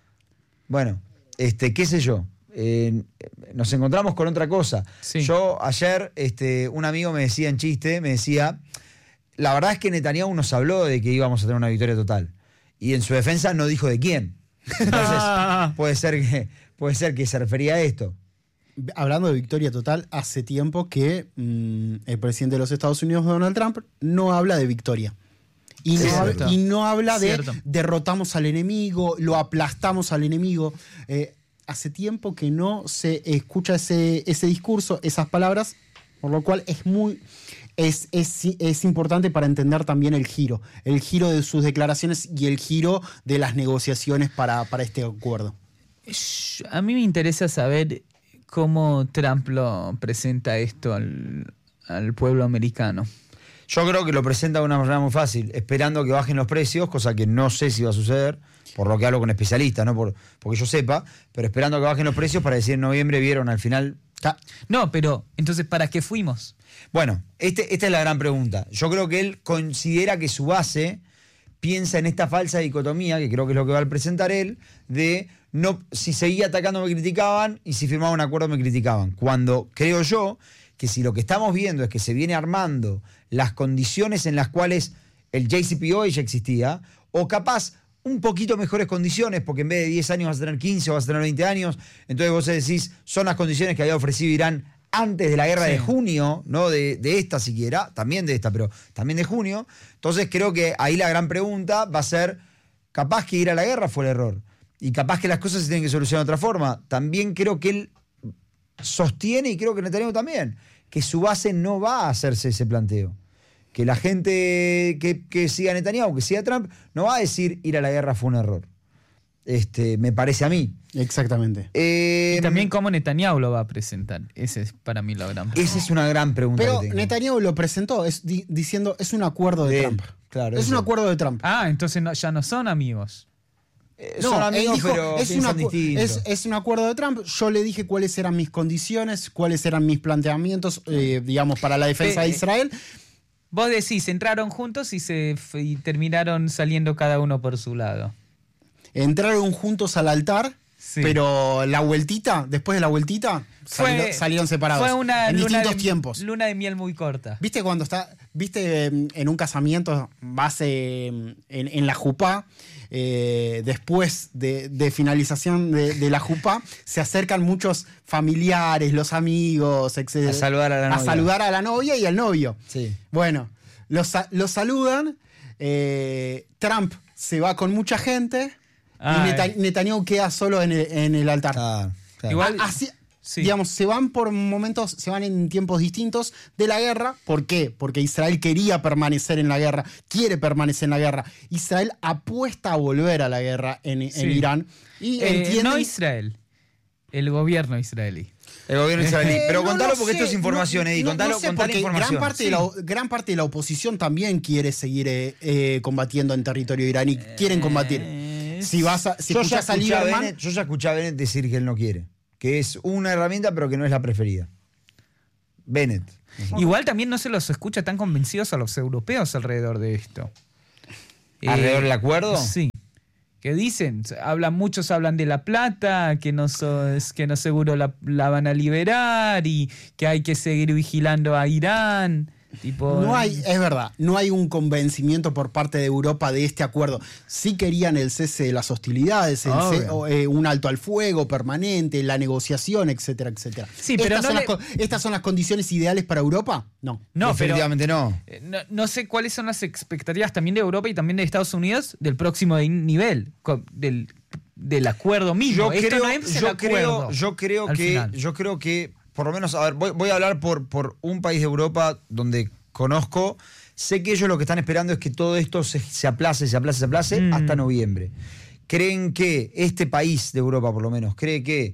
Bueno, este, qué sé yo, eh, nos encontramos con otra cosa. Sí. Yo ayer, este, un amigo me decía en chiste, me decía, la verdad es que Netanyahu nos habló de que íbamos a tener una victoria total. Y en su defensa no dijo de quién. Entonces, puede ser que, puede ser que se refería a esto. Hablando de victoria total, hace tiempo que mmm, el presidente de los Estados Unidos, Donald Trump, no habla de victoria. Y no, habla, y no habla de Cierto. derrotamos al enemigo, lo aplastamos al enemigo. Eh, hace tiempo que no se escucha ese, ese discurso, esas palabras, por lo cual es muy... Es, es, es importante para entender también el giro, el giro de sus declaraciones y el giro de las negociaciones para, para este acuerdo. A mí me interesa saber cómo Trump lo presenta esto al, al pueblo americano. Yo creo que lo presenta de una manera muy fácil, esperando que bajen los precios, cosa que no sé si va a suceder, por lo que hablo con especialistas, no por, porque yo sepa, pero esperando que bajen los precios para decir en noviembre vieron al final... No, pero entonces ¿para qué fuimos? Bueno, este, esta es la gran pregunta. Yo creo que él considera que su base piensa en esta falsa dicotomía, que creo que es lo que va a presentar él, de no, si seguía atacando me criticaban y si firmaba un acuerdo me criticaban. Cuando creo yo que si lo que estamos viendo es que se viene armando las condiciones en las cuales el J C P O A ya existía, o capaz un poquito mejores condiciones, porque en vez de diez años vas a tener quince o vas a tener veinte años. Entonces vos decís, son las condiciones que había ofrecido Irán antes de la guerra sí. de junio, no de, de esta siquiera, también de esta, pero también de junio. Entonces creo que ahí la gran pregunta va a ser, capaz que ir a la guerra fue el error. Y capaz que las cosas se tienen que solucionar de otra forma. También creo que él sostiene, y creo que Netanyahu también, que su base no va a hacerse ese planteo. Que la gente que, que siga a Netanyahu, que siga a Trump, no va a decir ir a la guerra fue un error. Este, me parece a mí. Exactamente. Eh, y también cómo Netanyahu lo va a presentar. Esa es para mí la gran pregunta. Esa es una gran pregunta. Pero Netanyahu lo presentó es, di, diciendo es un acuerdo de, de Trump. Claro, es eso. un acuerdo de Trump. Ah, entonces no, ya no son amigos. Eh, no, son amigos, dijo, pero es, una, es, es un acuerdo de Trump. Yo le dije cuáles eran mis condiciones, cuáles eran mis planteamientos, eh, digamos, para la defensa eh, de Israel. Vos decís, entraron juntos y, se, y terminaron saliendo cada uno por su lado. Entraron juntos al altar, sí. pero la vueltita, después de la vueltita, fue, salieron, salieron separados. Fue una en luna distintos de, tiempos. Luna de miel muy corta. ¿Viste cuando está, viste en un casamiento, vas en, en la jupá, eh, después de, de finalización de, de la jupá, se acercan muchos familiares, los amigos, etcétera. A saludar a la novia. A saludar a la novia y al novio. Sí. Bueno, los, los saludan, eh, Trump se va con mucha gente. Ah, y Netan- Netanyahu queda solo en el, en el altar. Ah, claro. Igual, así, sí. digamos, se van por momentos, se van en tiempos distintos de la guerra. ¿Por qué? Porque Israel quería permanecer en la guerra, quiere permanecer en la guerra. Israel apuesta a volver a la guerra en, sí. en Irán. Y eh, entienden... No Israel, el gobierno israelí. El gobierno israelí. Eh, Pero no, contalo no porque sé, esto es información, no, Eddie. No, contalo, no sé, contalo porque información. Gran parte, sí. de la, gran parte de la oposición también quiere seguir eh, eh, combatiendo en territorio iraní. Quieren combatir. Eh, Si vas a, si yo, ya escuchás a Lieberman, Bennett, yo ya escuché a Bennett decir que él no quiere. Que es una herramienta, pero que no es la preferida. Bennett. Igual también no se los escucha tan convencidos a los europeos alrededor de esto. ¿Alrededor eh, del acuerdo? Sí. Que dicen, hablan, muchos hablan de la plata, que no, so, que no seguro la, la van a liberar y que hay que seguir vigilando a Irán. Tipo, no hay, es verdad, no hay un convencimiento por parte de Europa de este acuerdo. Sí querían el cese de las hostilidades, el oh, ce, o, eh, un alto al fuego permanente, la negociación, etcétera, etcétera. Sí, pero ¿Estas, no son le... las, ¿Estas son las condiciones ideales para Europa? No. No, definitivamente pero, no. no. No sé cuáles son las expectativas también de Europa y también de Estados Unidos del próximo nivel, del, del acuerdo mismo. Yo Esto creo, no es el yo acuerdo, creo, yo creo que, final. yo creo que, por lo menos, a ver, voy, voy a hablar por, por un país de Europa donde conozco. Sé que ellos lo que están esperando es que todo esto se, se aplace, se aplace, se aplace mm. hasta noviembre. Creen que este país de Europa, por lo menos, cree que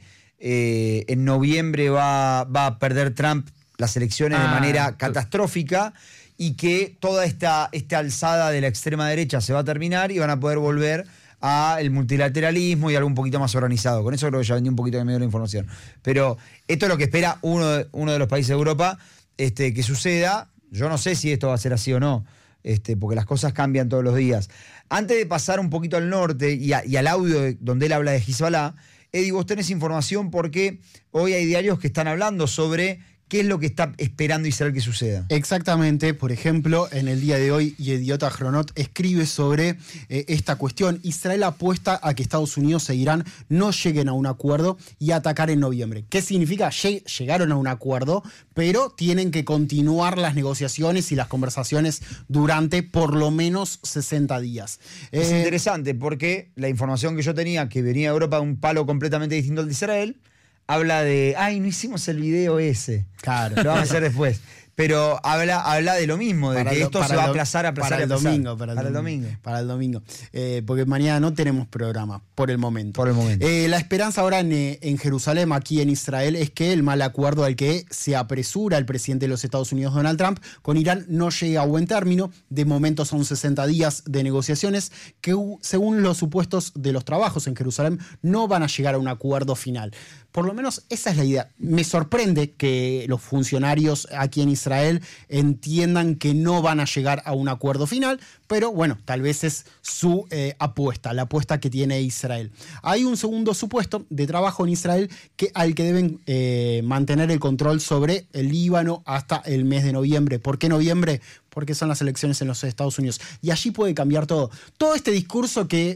eh, en noviembre va, va a perder Trump las elecciones ah, de manera catastrófica y que toda esta, esta alzada de la extrema derecha se va a terminar y van a poder volver al multilateralismo y algo un poquito más organizado. Con eso creo que ya vendí un poquito de medio la información. Pero esto es lo que espera uno de, uno de los países de Europa este, que suceda. Yo no sé si esto va a ser así o no, este, porque las cosas cambian todos los días. Antes de pasar un poquito al norte y, a, y al audio de, donde él habla de Hezbollah, Eddie, vos tenés información porque hoy hay diarios que están hablando sobre qué es lo que está esperando Israel que suceda. Exactamente. Por ejemplo, en el día de hoy, Yediot Ahronot escribe sobre eh, esta cuestión. Israel apuesta a que Estados Unidos e Irán no lleguen a un acuerdo y atacar en noviembre. ¿Qué significa? Lle- llegaron a un acuerdo, pero tienen que continuar las negociaciones y las conversaciones durante por lo menos sesenta días. Es eh, interesante porque la información que yo tenía, que venía de Europa de un palo completamente distinto al de Israel, habla de, ay, no hicimos el video ese. Claro. Lo vamos a hacer después. Pero habla, habla de lo mismo, de para que lo, esto se va a lo, aplazar, aplazar, para el aplazar. domingo, para el, para el domingo, domingo. Para el domingo. Eh, porque mañana no tenemos programa, por el momento. Por el momento. Eh, la esperanza ahora en, en Jerusalén, aquí en Israel, es que el mal acuerdo al que se apresura el presidente de los Estados Unidos, Donald Trump, con Irán no llegue a buen término. De momento son sesenta días de negociaciones que, según los supuestos de los trabajos en Jerusalén, no van a llegar a un acuerdo final. Por lo menos esa es la idea. Me sorprende que los funcionarios aquí en Israel entiendan que no van a llegar a un acuerdo final, pero bueno, tal vez es su eh, apuesta, la apuesta que tiene Israel. Hay un segundo supuesto de trabajo en Israel que, al que deben eh, mantener el control sobre el Líbano hasta el mes de noviembre. ¿Por qué noviembre? Porque son las elecciones en los Estados Unidos. Y allí puede cambiar todo. Todo este discurso que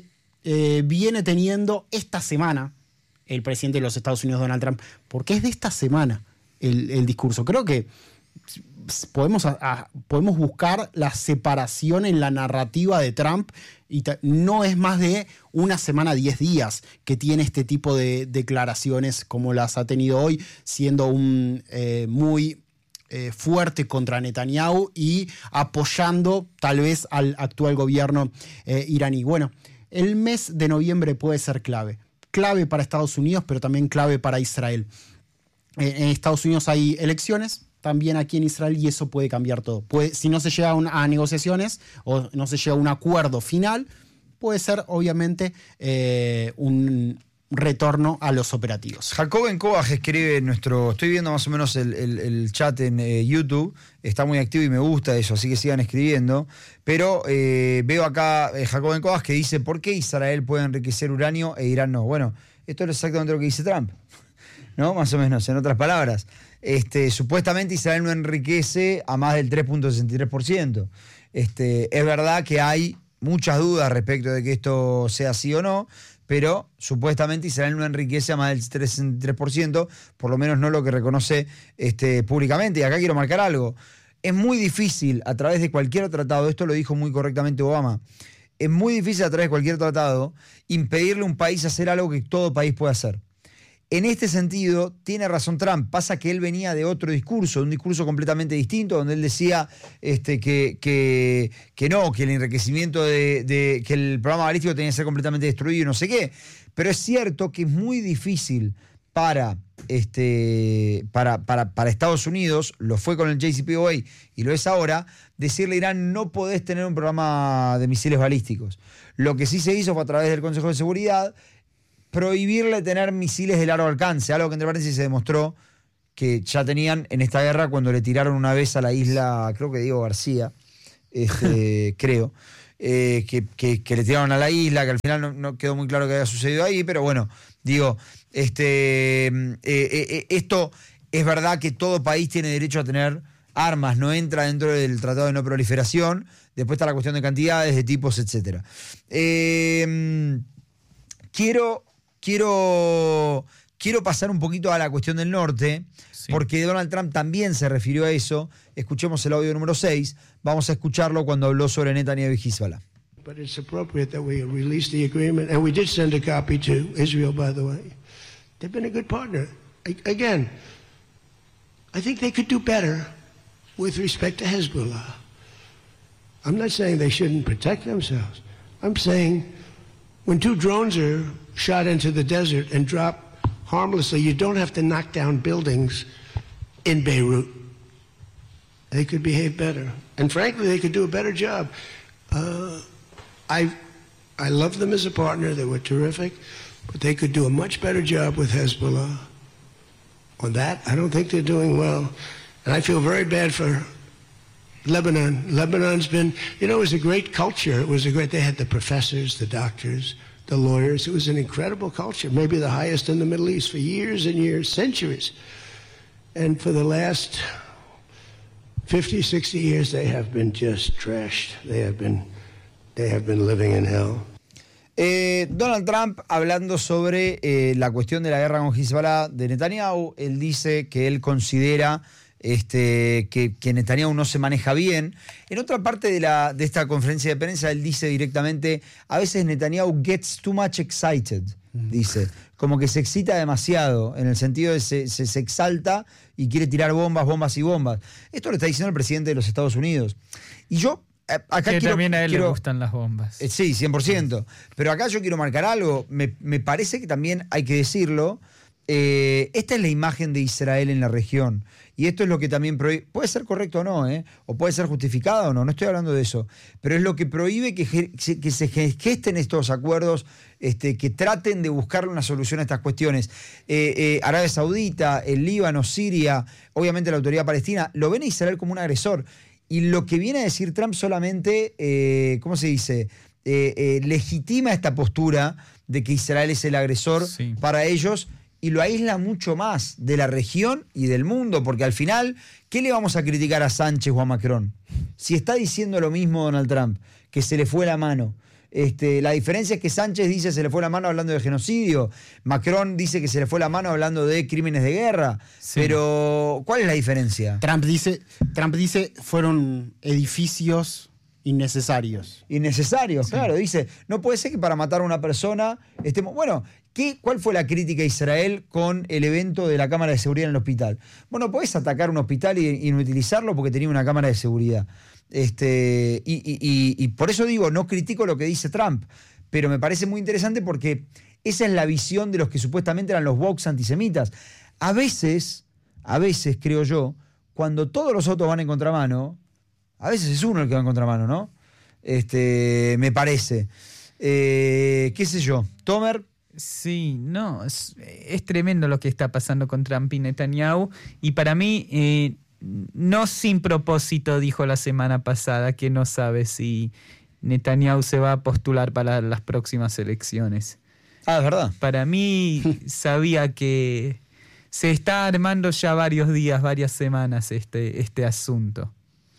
eh, viene teniendo esta semana el presidente de los Estados Unidos, Donald Trump, porque es de esta semana el, el discurso. Creo que podemos, a, a, podemos buscar la separación en la narrativa de Trump y ta, no es más de una semana, diez días que tiene este tipo de declaraciones como las ha tenido hoy, siendo un eh, muy eh, fuerte contra Netanyahu y apoyando tal vez al actual gobierno eh, iraní. Bueno, el mes de noviembre puede ser clave. Clave para Estados Unidos, pero también clave para Israel. Eh, en Estados Unidos hay elecciones, también aquí en Israel, y eso puede cambiar todo. Puede, si no se llega a, un, a negociaciones o no se llega a un acuerdo final, puede ser obviamente eh, un retorno a los operativos. Jacob Encobaj escribe en nuestro... Estoy viendo más o menos el, el, el chat en eh, YouTube. Está muy activo y me gusta eso, así que sigan escribiendo. Pero eh, veo acá eh, Jacob Encobaj que dice: ¿por qué Israel puede enriquecer uranio e Irán no? Bueno, esto es exactamente lo que dice Trump, ¿no? Más o menos, en otras palabras. Este, supuestamente Israel no enriquece a más del tres punto sesenta y tres por ciento. Este, es verdad que hay muchas dudas respecto de que esto sea así o no, pero supuestamente Israel no enriquece a más del tres punto sesenta y tres por ciento, por lo menos no lo que reconoce este, públicamente. Y acá quiero marcar algo. Es muy difícil a través de cualquier tratado, esto lo dijo muy correctamente Obama, es muy difícil a través de cualquier tratado impedirle a un país hacer algo que todo país puede hacer. En este sentido, tiene razón Trump. Pasa que él venía de otro discurso, un discurso completamente distinto, donde él decía este, que, que, que no, que el enriquecimiento de, de que el programa balístico tenía que ser completamente destruido y no sé qué. Pero es cierto que es muy difícil para, este, para, para, para Estados Unidos, lo fue con el J C P O A y lo es ahora, decirle a Irán: no podés tener un programa de misiles balísticos. Lo que sí se hizo fue a través del Consejo de Seguridad prohibirle tener misiles de largo alcance, algo que entre paréntesis se demostró que ya tenían en esta guerra cuando le tiraron una vez a la isla, creo que Diego García, este, creo, eh, que, que, que le tiraron a la isla, que al final no, no quedó muy claro qué había sucedido ahí, pero bueno, digo, este, eh, eh, esto es verdad que todo país tiene derecho a tener armas, no entra dentro del Tratado de No Proliferación, después está la cuestión de cantidades, de tipos, etcétera. Eh, quiero... Quiero, quiero pasar un poquito a la cuestión del norte, sí, porque Donald Trump también se refirió a eso. Escuchemos el audio número seis. Vamos a escucharlo cuando habló sobre Netanyahu y Hezbollah. But it's appropriate that we release the agreement, and we did send a copy to Israel, by the way. They've been a good partner. I, again, I think they could do better with respect to Hezbollah. I'm not saying they shouldn't protect themselves. I'm saying when two drones are shot into the desert and drop harmlessly, you don't have to knock down buildings in Beirut. They could behave better. And frankly, they could do a better job. Uh, I, I love them as a partner. They were terrific. But they could do a much better job with Hezbollah. On that, I don't think they're doing well. And I feel very bad for Lebanon. Lebanon's been, you know, it was a great culture. It was a great, they had the professors, the doctors, the lawyers. It was an incredible culture, maybe the highest in the Middle East for years and years, centuries. And for the last fifty, sixty years, they have been just trashed. They have been, they have been living in hell. Eh, Donald Trump, hablando sobre eh, la cuestión de la guerra con Hezbollah de Netanyahu, él dice que él considera Este, que, que Netanyahu no se maneja bien. En otra parte de, la, de esta conferencia de prensa, él dice directamente: a veces Netanyahu gets too much excited, dice, como que se excita demasiado, en el sentido de se, se, se exalta y quiere tirar bombas, bombas y bombas. Esto lo está diciendo el presidente de los Estados Unidos. Y yo acá que quiero, también a él quiero, le gustan las bombas. Eh, sí, cien por ciento. Pero acá yo quiero marcar algo. Me, me parece que también hay que decirlo. Eh, esta es la imagen de Israel en la región. Y esto es lo que también prohíbe, puede ser correcto o no, ¿eh? O puede ser justificado o no, no estoy hablando de eso, pero es lo que prohíbe que, que se gesten estos acuerdos, este, que traten de buscar una solución a estas cuestiones. Eh, eh, Arabia Saudita, el Líbano, Siria, obviamente la autoridad palestina, lo ven a Israel como un agresor. Y lo que viene a decir Trump solamente, eh, ¿cómo se dice? Eh, eh, legitima esta postura de que Israel es el agresor, sí, para ellos, y lo aísla mucho más de la región y del mundo, porque al final, ¿qué le vamos a criticar a Sánchez o a Macron? Si está diciendo lo mismo Donald Trump, que se le fue la mano, Este, la diferencia es que Sánchez dice se le fue la mano hablando de genocidio, Macron dice que se le fue la mano hablando de crímenes de guerra, sí. Pero ¿cuál es la diferencia? Trump dice, Trump dice fueron edificios innecesarios. Innecesarios, sí. Claro, dice, no puede ser que para matar a una persona estemos... Bueno, ¿qué, ¿cuál fue la crítica a Israel con el evento de la cámara de seguridad en el hospital? Bueno, podés atacar un hospital y, y no utilizarlo porque tenía una cámara de seguridad. Este, y, y, y, y por eso digo, no critico lo que dice Trump, pero me parece muy interesante porque esa es la visión de los que supuestamente eran los woke antisemitas. A veces, a veces creo yo, cuando todos los otros van en contramano, a veces es uno el que va en contramano, ¿no? Este, me parece. Eh, ¿Qué sé yo? ¿Tomer? Sí, no, es, es tremendo lo que está pasando con Trump y Netanyahu. Y para mí, eh, no sin propósito, dijo la semana pasada que no sabe si Netanyahu se va a postular para las próximas elecciones. Ah, es verdad. Para mí, sabía que se está armando ya varios días, varias semanas este, este asunto.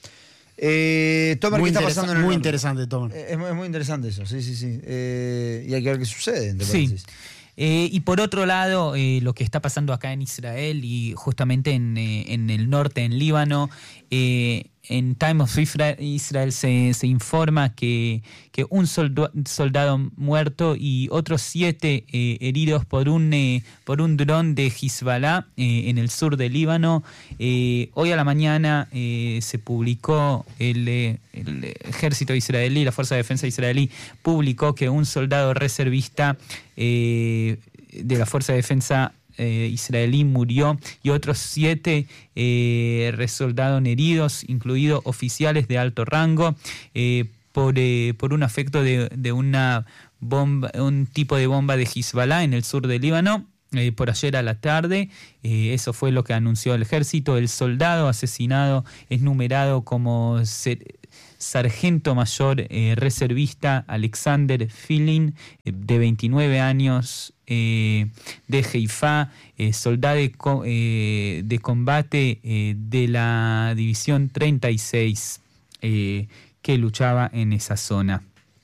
Eh, Tomer, ¿qué está pasando en el Muy norte? interesante, Tomer. Es, es muy interesante eso, sí, sí, sí. Eh, y hay que ver qué sucede, ¿te sí. parece? Eh, y por otro lado, eh, lo que está pasando acá en Israel y justamente en, eh, en el norte, en Líbano, eh, en Time of Israel, Israel se, se informa que, que un soldo, soldado muerto y otros siete eh, heridos por un, eh, por un dron de Hezbollah eh, en el sur de Líbano. Eh, hoy a la mañana eh, se publicó, el, eh, el ejército israelí, la Fuerza de Defensa israelí, publicó que un soldado reservista eh, de la Fuerza de Defensa Eh, israelí murió y otros siete eh, resultaron heridos, incluidos oficiales de alto rango, eh, por, eh, por un efecto de, de una bomba, un tipo de bomba de Hezbollah en el sur del Líbano. Eh, por ayer a la tarde, eh, eso fue lo que anunció el ejército. El soldado asesinado es numerado como ser, sargento mayor eh, reservista Alexander Filin, eh, de veintinueve años, eh, de Haifa, eh, soldado de, co eh, de combate eh, de la división treinta y seis, eh, que luchaba en esa zona.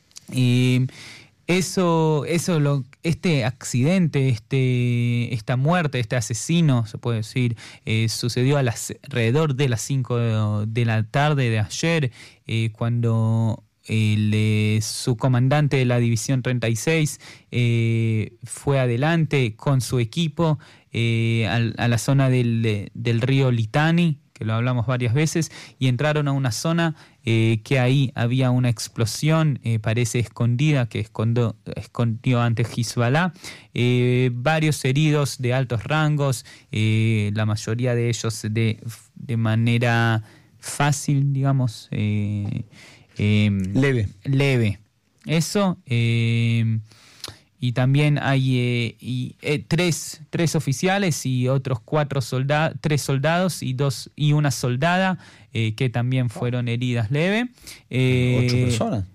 Eh, Eso, eso lo, este accidente, este, esta muerte, este asesino, se puede decir, eh, sucedió a las, alrededor de las cinco de la tarde de ayer, eh, cuando el, eh, su comandante de la División treinta y seis eh, fue adelante con su equipo eh, a, a la zona del, del río Litani, que lo hablamos varias veces, y entraron a una zona eh, que ahí había una explosión, eh, parece escondida, que escondió, escondió ante Hezbollah, eh, varios heridos de altos rangos, eh, la mayoría de ellos de, de manera fácil, digamos, eh, eh, leve. Leve. Eso... Eh, Y también hay eh, y, eh, tres, tres oficiales y otros cuatro soldados, tres soldados y dos y una soldada eh, que también fueron heridas leve. Eh, ¿Ocho personas?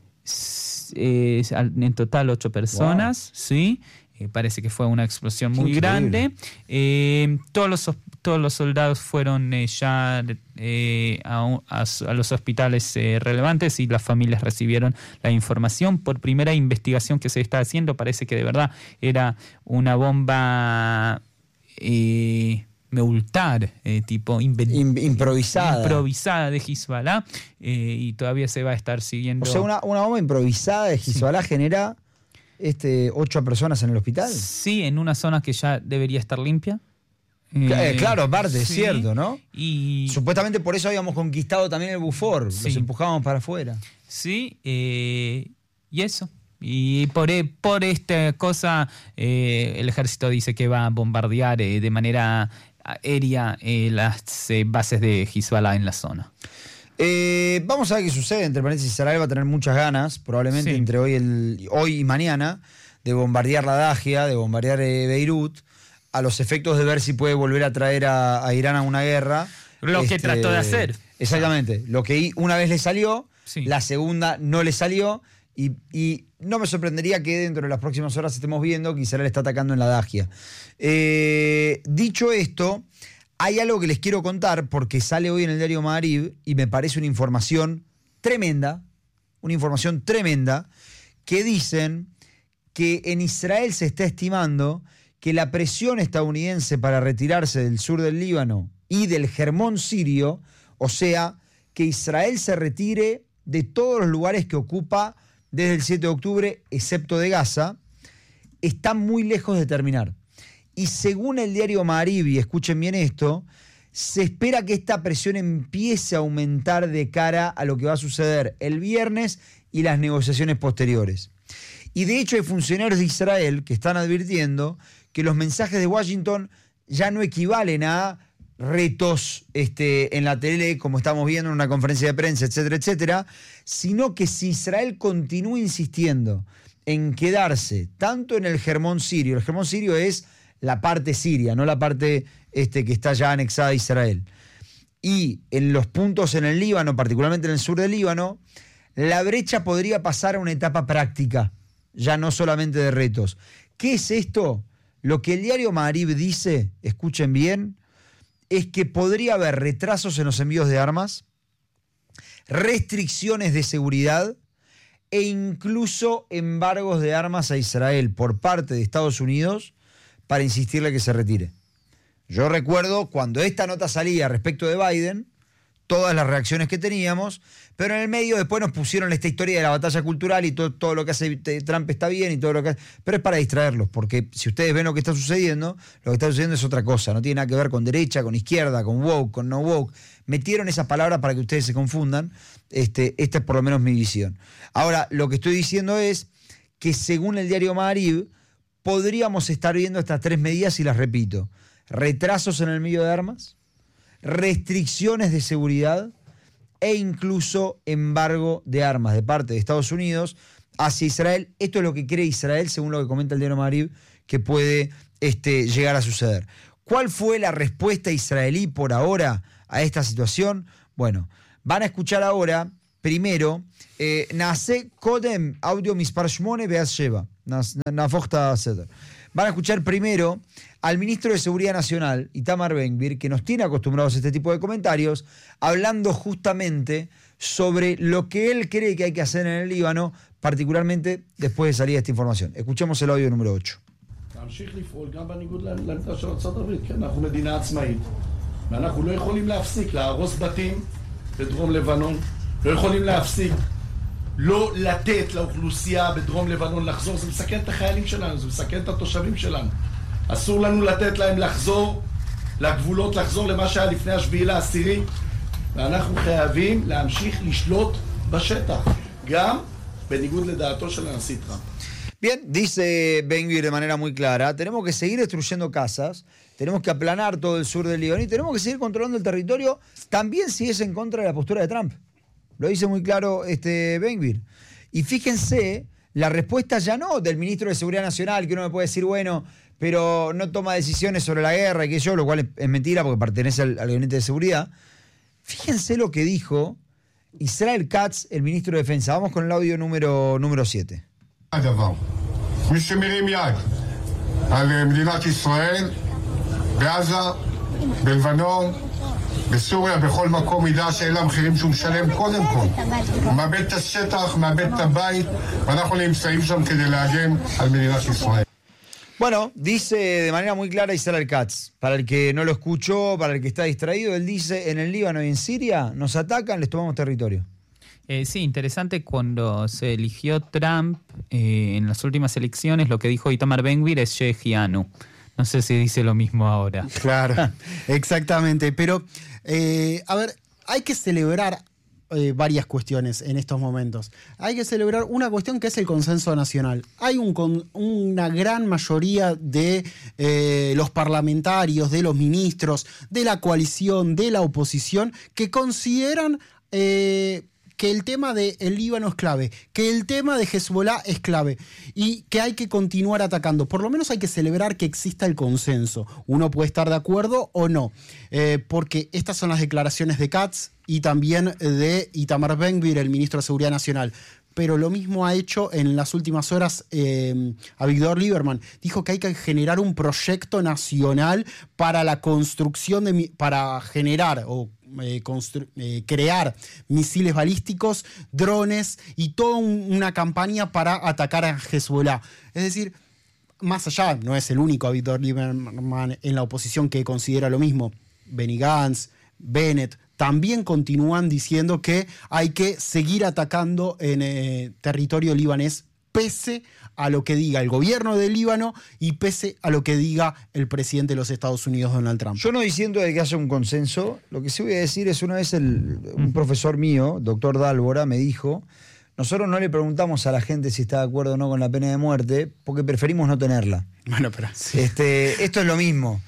Eh, en total ocho personas, wow. Sí. Eh, parece que fue una explosión muy Increíble. grande. Eh, todos los todos los soldados fueron eh, ya eh, a, a, a los hospitales eh, relevantes y las familias recibieron la información. Por primera investigación que se está haciendo, parece que de verdad era una bomba eh, meultar, eh, tipo improvisada. improvisada de Hezbollah, eh, y todavía se va a estar siguiendo. O sea, una, una bomba improvisada de Hezbollah sí. genera este, ocho personas en el hospital. Sí, en una zona que ya debería estar limpia. Eh, claro, aparte, sí, es cierto, ¿no? Y supuestamente por eso habíamos conquistado también el Bufor, sí. Los empujábamos para afuera. Sí, eh, y eso. Y por, por esta cosa, eh, el ejército dice que va a bombardear eh, de manera aérea eh, las eh, bases de Hezbollah en la zona. Eh, vamos a ver qué sucede. Entre paréntesis, Israel va a tener muchas ganas, probablemente sí. entre hoy, el, hoy y mañana, de bombardear la Dagia, de bombardear eh, Beirut, a los efectos de ver si puede volver a traer a, a Irán a una guerra. Lo este, que trató de hacer. Exactamente. Lo que una vez le salió, sí. la segunda no le salió, y, y no me sorprendería que dentro de las próximas horas estemos viendo que Israel está atacando en la Dagia. Eh, dicho esto, hay algo que les quiero contar porque sale hoy en el diario Ma'ariv y me parece una información tremenda, una información tremenda, que dicen que en Israel se está estimando que la presión estadounidense para retirarse del sur del Líbano y del Hermón sirio, o sea, que Israel se retire de todos los lugares que ocupa desde el siete de octubre, excepto de Gaza, está muy lejos de terminar. Y según el diario Ma'ariv, y escuchen bien esto, se espera que esta presión empiece a aumentar de cara a lo que va a suceder el viernes y las negociaciones posteriores. Y de hecho hay funcionarios de Israel que están advirtiendo que los mensajes de Washington ya no equivalen a retos este, en la tele, como estamos viendo en una conferencia de prensa, etcétera, etcétera, sino que si Israel continúa insistiendo en quedarse tanto en el Hermón sirio, el Hermón sirio es la parte siria, no la parte este, que está ya anexada a Israel, y en los puntos en el Líbano, particularmente en el sur del Líbano, la brecha podría pasar a una etapa práctica, ya no solamente de retos. ¿Qué es esto? Lo que el diario Ma'ariv dice, escuchen bien, es que podría haber retrasos en los envíos de armas, restricciones de seguridad e incluso embargos de armas a Israel por parte de Estados Unidos para insistirle que se retire. Yo recuerdo cuando esta nota salía respecto de Biden, todas las reacciones que teníamos, pero en el medio después nos pusieron esta historia de la batalla cultural y todo, todo lo que hace Trump está bien y todo lo que hace, pero es para distraerlos, porque si ustedes ven lo que está sucediendo, lo que está sucediendo es otra cosa, no tiene nada que ver con derecha, con izquierda, con woke, con no woke. Metieron esas palabras para que ustedes se confundan. Este, esta es por lo menos mi visión. Ahora, lo que estoy diciendo es que según el diario Ma'ariv, podríamos estar viendo estas tres medidas y las repito: retrasos en el envío de armas, restricciones de seguridad e incluso embargo de armas de parte de Estados Unidos hacia Israel. Esto es lo que cree Israel, según lo que comenta el diario Ma'ariv, que puede este, llegar a suceder. ¿Cuál fue la respuesta israelí por ahora a esta situación? Bueno, van a escuchar ahora, primero, Naase Kodem Audio Mispar Shmone Beaz Sheva. Van a escuchar primero al ministro de Seguridad Nacional, Itamar Ben-Gvir, que nos tiene acostumbrados a este tipo de comentarios, hablando justamente sobre lo que él cree que hay que hacer en el Líbano, particularmente después de salir esta información. Escuchemos el audio número ocho. להמשיך לפעול גם בניגוד לעמדה של ארצות הברית, כן, אנחנו מדינה עצמאית ואנחנו לא יכולים להפסיק להרוס בתים בדרום לבנון, לא יכולים להפסיק לא לתת לאוכלוסייה בדרום לבנון לחזור, זה מסכן את החיילים שלנו, זה מסכן את התושבים שלנו. אסור לנו לתת להם לחזור לגבולות, לחזור למה שהיה לפני השביעי לעשירי, ואנחנו חייבים להמשיך לשלוט בשטח, גם בניגוד לדעתו של הנשיא טראמפ. Bien, dice Ben-Gvir de manera muy clara, tenemos que seguir destruyendo casas, tenemos que aplanar todo el sur del Líbano y tenemos que seguir controlando el territorio, también si es en contra de la postura de Trump. Lo dice muy claro este Ben-Gvir. Y fíjense, la respuesta ya no del ministro de Seguridad Nacional, que uno me puede decir, bueno, pero no toma decisiones sobre la guerra y que yo, lo cual es, es mentira porque pertenece al, al gabinete de seguridad. Fíjense lo que dijo Israel Katz, el ministro de Defensa. Vamos con el audio número, número siete. הדבר. מי שמרים יד על מדינת ישראל, בעזה, בלבנון, בסוריה, בכל מקום ידע שאלה המחירים שהוא משלם קודם כל. הוא מאבד את השטח, מאבד את הבית, ואנחנו נמצאים שם כדי להגן על מדינת ישראל. Bueno, dice de manera muy clara Israel Katz, para el que no lo escuchó, para el que está distraído, él dice, en el Líbano y en Siria nos atacan, les tomamos territorio. Eh, sí, interesante cuando se eligió Trump eh, en las últimas elecciones, lo que dijo Itamar Ben-Gvir es Shehianu. No sé si dice lo mismo ahora. Claro, exactamente. Pero, eh, a ver, hay que celebrar eh, varias cuestiones en estos momentos. Hay que celebrar una cuestión que es el consenso nacional. Hay un con, una gran mayoría de eh, los parlamentarios, de los ministros, de la coalición, de la oposición, que consideran... Eh, que el tema del Líbano es clave, que el tema de Hezbollah es clave y que hay que continuar atacando. Por lo menos hay que celebrar que exista el consenso. Uno puede estar de acuerdo o no, eh, porque estas son las declaraciones de Katz y también de Itamar Ben-Gvir, el ministro de Seguridad Nacional. Pero lo mismo ha hecho en las últimas horas eh, Avigdor Lieberman. Dijo que hay que generar un proyecto nacional para la construcción, de, para generar o eh, eh, crear misiles balísticos, drones y toda un, una campaña para atacar a Hezbollah. Es decir, más allá, no es el único a Víctor Lieberman en la oposición que considera lo mismo. Benny Gantz, Bennett, también continúan diciendo que hay que seguir atacando en eh, territorio libanés pese a lo que diga el gobierno del Líbano y pese a lo que diga el presidente de los Estados Unidos, Donald Trump. Yo no diciendo de que haya un consenso, lo que sí voy a decir es una vez el, un profesor mío, doctor Dálvora, me dijo, nosotros no le preguntamos a la gente si está de acuerdo o no con la pena de muerte porque preferimos no tenerla. Bueno, pero... Sí. Este, esto es lo mismo.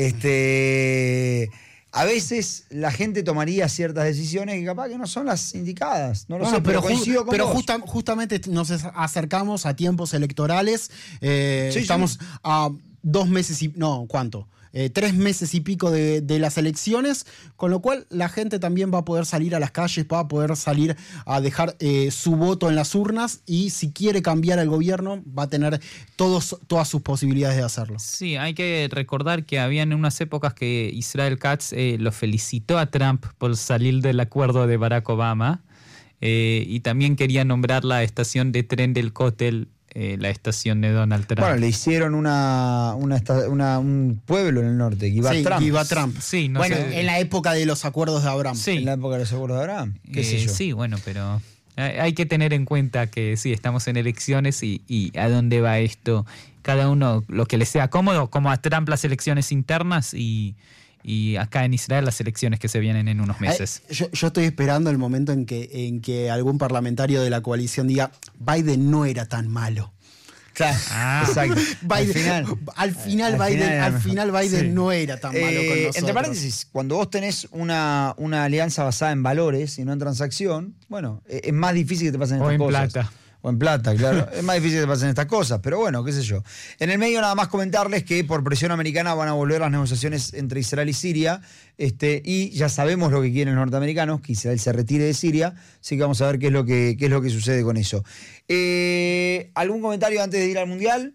Este... A veces la gente tomaría ciertas decisiones que capaz que no son las indicadas. No lo bueno, sé, pero, pero coincido con Pero vos. Justa, justamente nos acercamos a tiempos electorales. Eh, sí, estamos sí. a dos meses y... No, ¿cuánto? Eh, tres meses y pico de, de las elecciones, con lo cual la gente también va a poder salir a las calles, va a poder salir a dejar eh, su voto en las urnas y si quiere cambiar el gobierno va a tener todos, todas sus posibilidades de hacerlo. Sí, hay que recordar que habían unas épocas que Israel Katz eh, lo felicitó a Trump por salir del acuerdo de Barack Obama eh, y también quería nombrar la estación de tren del Kotel Eh, la estación de Donald Trump. Bueno, le hicieron una, una, una un pueblo en el norte, Givat sí, Trump. Givat Trump. Sí, no bueno, sé. en la época de los acuerdos de Abraham. Sí. En la época de los acuerdos de Abraham. ¿Qué eh, sé yo? Sí, bueno, pero hay que tener en cuenta que sí, estamos en elecciones y, y a dónde va esto. Cada uno lo que le sea cómodo, como a Trump las elecciones internas y... y acá en Israel las elecciones que se vienen en unos meses. Yo, yo estoy esperando el momento en que, en que algún parlamentario de la coalición diga Biden no era tan malo. Claro, ah, exacto. Biden, al final, al final al Biden, final, al final Biden sí. no era tan malo eh, con nosotros. Entre paréntesis, cuando vos tenés una, una alianza basada en valores y no en transacción, bueno, es más difícil que te pasen estas o en cosas. Plata. O en plata, claro. Es más difícil que pasen estas cosas, pero bueno, qué sé yo. En el medio nada más comentarles que por presión americana van a volver las negociaciones entre Israel y Siria, este, y ya sabemos lo que quieren los norteamericanos, que Israel se retire de Siria, así que vamos a ver qué es lo que, qué es lo que sucede con eso. Eh, ¿Algún comentario antes de ir al Mundial?